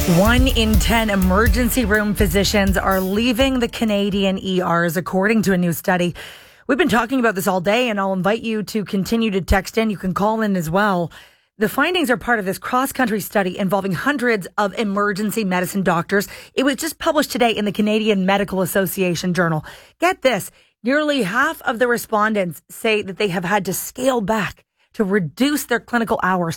1 in 10 emergency room physicians are leaving the Canadian ERs, according to a new study. We've been talking about this all day, and I'll invite you to continue to text in. You can call in as well. The findings are part of this cross-country study involving hundreds of emergency medicine doctors. It was just published today in the Canadian Medical Association Journal. Get this, nearly half of the respondents say that they have had to scale back to reduce their clinical hours.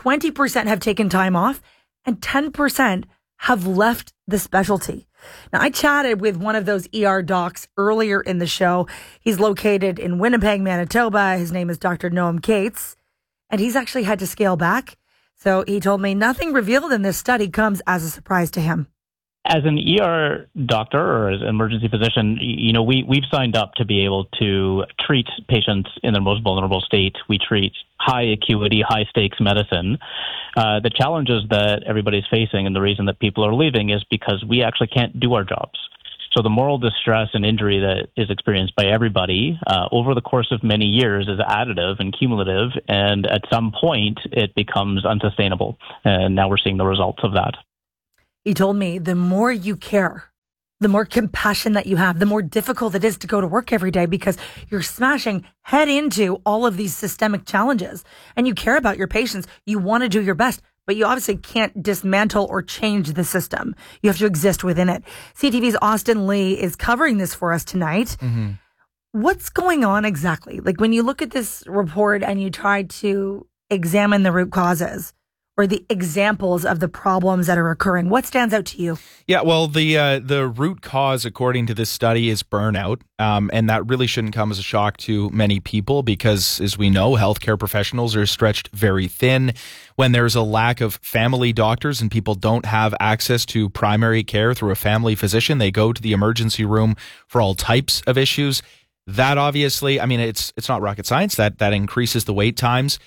20% have taken time off, and 10% have left the specialty. Now, I chatted with one of those ER docs earlier in the show. He's located in Winnipeg, Manitoba. His name is Dr. Noam Cates, and he's actually had to scale back. So he told me nothing revealed in this study comes as a surprise to him. As an ER doctor or as an emergency physician, we've signed up to be able to treat patients in their most vulnerable state. We treat high acuity, high stakes medicine. The challenges that everybody's facing and the reason that people are leaving is because we actually can't do our jobs. So the moral distress and injury that is experienced by everybody over the course of many years is additive and cumulative, and at some point it becomes unsustainable. And now we're seeing the results of that. He told me the more you care, the more compassion that you have, the more difficult it is to go to work every day because you're smashing head into all of these systemic challenges and you care about your patients. You want to do your best, but you obviously can't dismantle or change the system. You have to exist within it. CTV's Austin Lee is covering this for us tonight. Mm-hmm. What's going on exactly? Like when you look at this report and you try to examine the root causes, or the examples of the problems that are occurring, what stands out to you? Yeah, well, the root cause, according to this study, is burnout. And that really shouldn't come as a shock to many people because, as we know, healthcare professionals are stretched very thin. When there's a lack of family doctors and people don't have access to primary care through a family physician, they go to the emergency room for all types of issues. That obviously, I mean, it's not rocket science. That increases the wait times.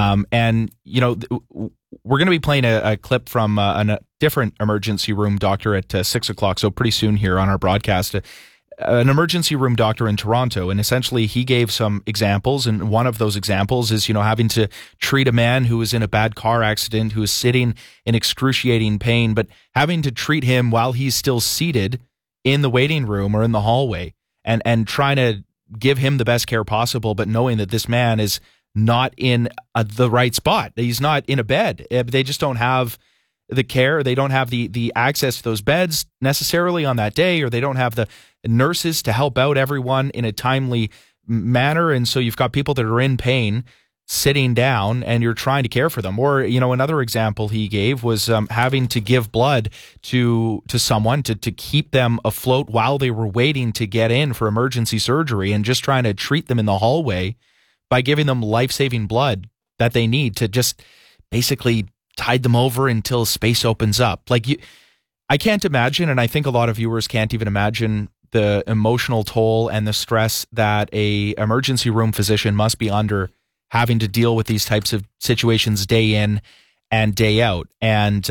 We're going to be playing a clip from a different emergency room doctor at 6 o'clock, so pretty soon here on our broadcast. An emergency room doctor in Toronto, and essentially he gave some examples, and one of those examples is, having to treat a man who was in a bad car accident, who is sitting in excruciating pain, but having to treat him while he's still seated in the waiting room or in the hallway, and trying to give him the best care possible, but knowing that this man is not in the right spot. He's not in a bed. They just don't have the care. They don't have the access to those beds necessarily on that day, or they don't have the nurses to help out everyone in a timely manner. And so you've got people that are in pain sitting down and you're trying to care for them. Or, another example he gave was having to give blood to someone to keep them afloat while they were waiting to get in for emergency surgery, and just trying to treat them in the hallway by giving them life-saving blood that they need to just basically tide them over until space opens up. I can't imagine, and I think a lot of viewers can't even imagine, the emotional toll and the stress that a emergency room physician must be under, having to deal with these types of situations day in and day out. And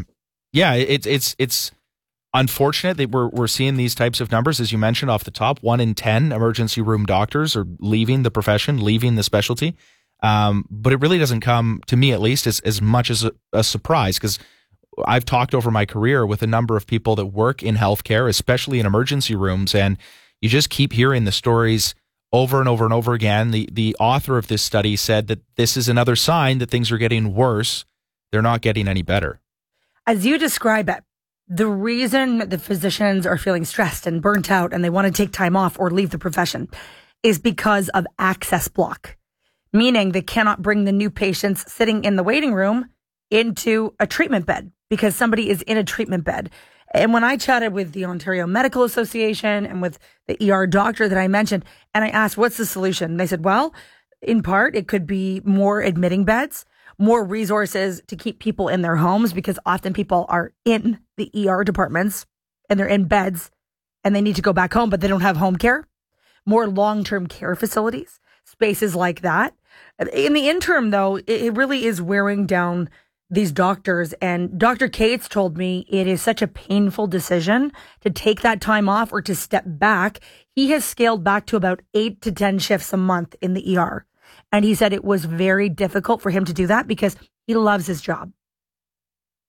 it's unfortunate that we're seeing these types of numbers, as you mentioned off the top. 1 in 10 emergency room doctors are leaving the profession, leaving the specialty. But it really doesn't come, to me at least, as much as a surprise, because I've talked over my career with a number of people that work in healthcare, especially in emergency rooms, and you just keep hearing the stories over and over and over again. The author of this study said that this is another sign that things are getting worse. They're not getting any better. As you describe it, the reason the physicians are feeling stressed and burnt out and they want to take time off or leave the profession is because of access block, meaning they cannot bring the new patients sitting in the waiting room into a treatment bed because somebody is in a treatment bed. And when I chatted with the Ontario Medical Association and with the ER doctor that I mentioned, and I asked, what's the solution? They said, well, in part, it could be more admitting beds, more resources to keep people in their homes, because often people are in the ER departments and they're in beds and they need to go back home, but they don't have home care. More long-term care facilities, spaces like that. In the interim, though, it really is wearing down these doctors. And Dr. Cates told me it is such a painful decision to take that time off or to step back. He has scaled back to about 8 to 10 shifts a month in the ER. And he said it was very difficult for him to do that because he loves his job.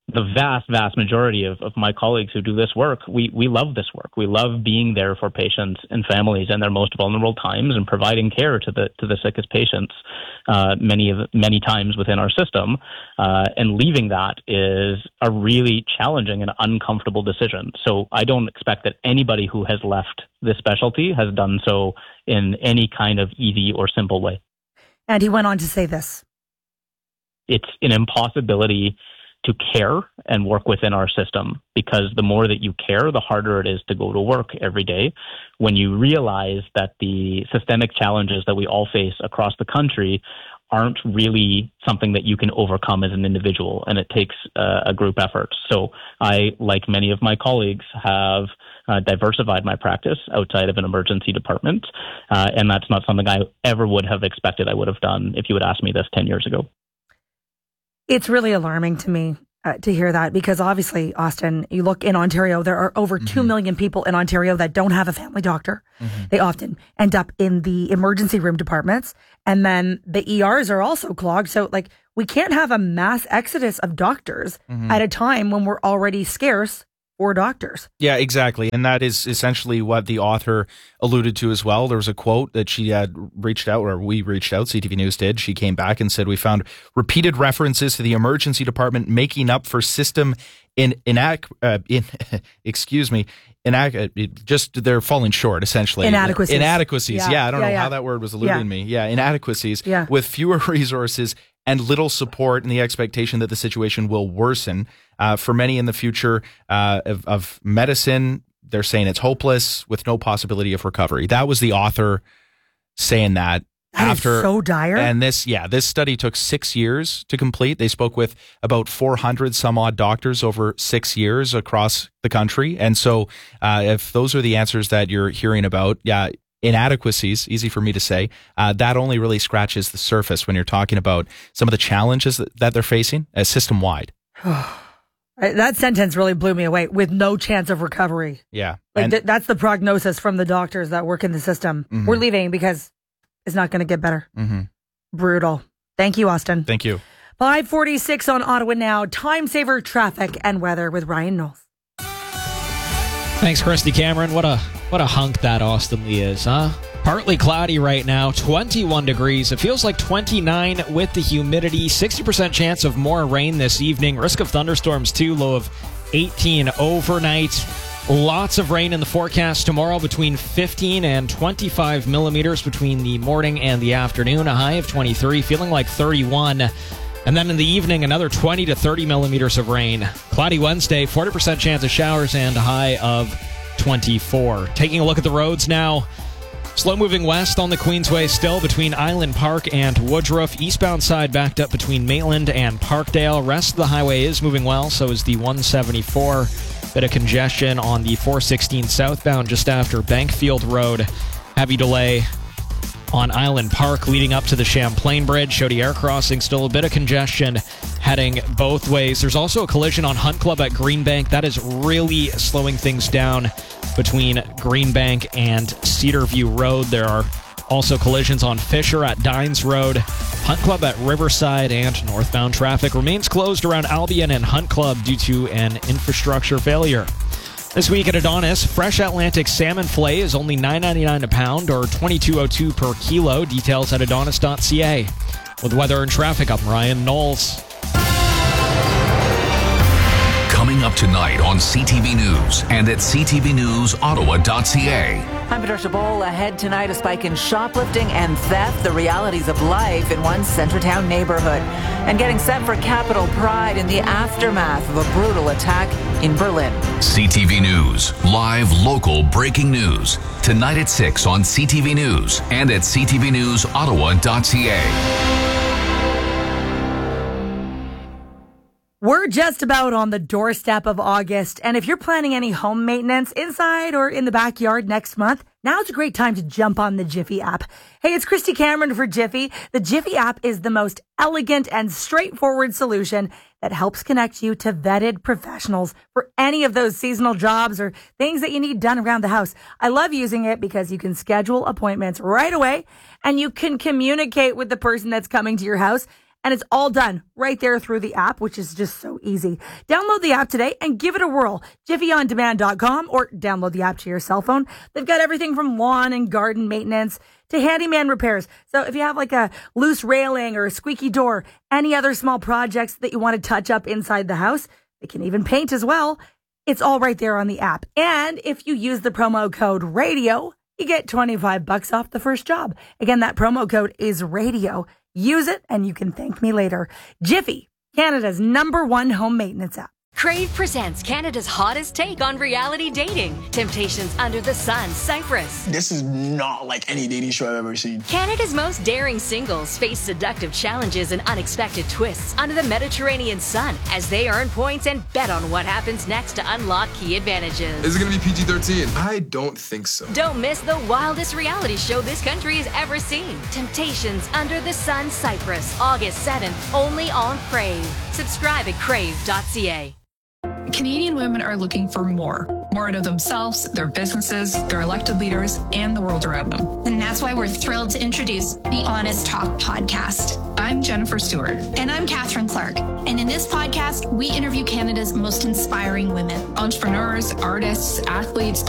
the vast majority of my colleagues who do this work, we love this work. We love being there for patients and families in their most vulnerable times and providing care to the sickest patients many times within our system. And leaving that is a really challenging and uncomfortable decision. So I don't expect that anybody who has left this specialty has done so in any kind of easy or simple way. And he went on to say this. It's an impossibility to care and work within our system, because the more that you care, the harder it is to go to work every day. When you realize that the systemic challenges that we all face across the country aren't really something that you can overcome as an individual, and it takes a group effort. So I, like many of my colleagues, have diversified my practice outside of an emergency department, and that's not something I ever would have expected I would have done if you had asked me this 10 years ago. It's really alarming to me to hear that, because obviously, Austin, you look in Ontario, there are over 2 million people in Ontario that don't have a family doctor. They often end up in the emergency room departments, and then the ERs are also clogged. So like, we can't have a mass exodus of doctors at a time when we're already scarce for doctors. Yeah, exactly. And that is essentially what the author alluded to as well. There was a quote that she had reached out, or we reached out, CTV News did. She came back and said, "We found repeated references to the emergency department making up for system they're falling short, essentially. Inadequacies. Yeah, I don't know how that word was eluding me. Yeah, inadequacies with fewer resources and little support, and the expectation that the situation will worsen. For many in the future of medicine, they're saying it's hopeless with no possibility of recovery." That was the author saying that. After is so dire. And this study took 6 years to complete. They spoke with about 400 some odd doctors over 6 years across the country. And so if those are the answers that you're hearing about, inadequacies, easy for me to say, that only really scratches the surface when you're talking about some of the challenges that they're facing system-wide. That sentence really blew me away. With no chance of recovery. Yeah. Like that's the prognosis from the doctors that work in the system. We're leaving because it's not going to get better. Brutal. Thank you, Austin. Thank you. 5:46 on Ottawa Now. Time saver, traffic, and weather with Ryan Knowles. Thanks, Christy Cameron. What a hunk that Austin Lee is, huh? Partly cloudy right now, 21 degrees. It feels like 29 with the humidity. 60% chance of more rain this evening. Risk of thunderstorms too, low of 18 overnight. Lots of rain in the forecast tomorrow, between 15 and 25 millimeters between the morning and the afternoon. A high of 23, feeling like 31. And then in the evening, another 20 to 30 millimeters of rain. Cloudy Wednesday, 40% chance of showers, and a high of 24. Taking a look at the roads now. Slow moving west on the Queensway still between Island Park and Woodruff. Eastbound side backed up between Maitland and Parkdale. Rest of the highway is moving well, so is the 174. Bit of congestion on the 416 southbound just after Bankfield Road. Heavy delay on Island Park leading up to the Champlain Bridge. Chaudière Crossing, still a bit of congestion heading both ways. There's also a collision on Hunt Club at Greenbank. That is really slowing things down between Greenbank and Cedarview Road. There are also collisions on Fisher at Dines Road. Hunt Club at Riverside, and northbound traffic remains closed around Albion and Hunt Club due to an infrastructure failure. This week at Adonis, fresh Atlantic salmon fillet is only $9.99 a pound, or $22.02 per kilo. Details at adonis.ca. With weather and traffic, I'm Ryan Knowles. Coming up tonight on CTV News and at ctvnewsottawa.ca. I'm Patricia Bowl. Ahead tonight, a spike in shoplifting and theft, the realities of life in one Centretown neighborhood, and getting set for Capitol Pride in the aftermath of a brutal attack in Berlin. CTV News, live local breaking news. Tonight at 6 on CTV News and at ctvnewsottawa.ca. We're just about on the doorstep of August, and if you're planning any home maintenance inside or in the backyard next month, now's a great time to jump on the Jiffy app. Hey, it's Christy Cameron for Jiffy. The Jiffy app is the most elegant and straightforward solution that helps connect you to vetted professionals for any of those seasonal jobs or things that you need done around the house. I love using it because you can schedule appointments right away, and you can communicate with the person that's coming to your house And it's all done right there through the app, which is just so easy. Download the app today and give it a whirl. JiffyOnDemand.com or download the app to your cell phone. They've got everything from lawn and garden maintenance to handyman repairs. So if you have like a loose railing or a squeaky door, any other small projects that you want to touch up inside the house, they can even paint as well. It's all right there on the app. And if you use the promo code RADIO, you get $25 off the first job. Again, that promo code is RADIO. Use it and you can thank me later. Jiffy, Canada's #1 home maintenance app. Crave presents Canada's hottest take on reality dating. Temptations Under the Sun, Cyprus. This is not like any dating show I've ever seen. Canada's most daring singles face seductive challenges and unexpected twists under the Mediterranean sun as they earn points and bet on what happens next to unlock key advantages. Is it going to be PG-13? I don't think so. Don't miss the wildest reality show this country has ever seen. Temptations Under the Sun, Cyprus. August 7th, only on Crave. Subscribe at crave.ca. Canadian women are looking for more out of themselves, their businesses, their elected leaders, and the world around them. And that's why we're thrilled to introduce the Honest Talk podcast. I'm Jennifer Stewart. And I'm Catherine Clark. And in this podcast, we interview Canada's most inspiring women. Entrepreneurs, artists, athletes,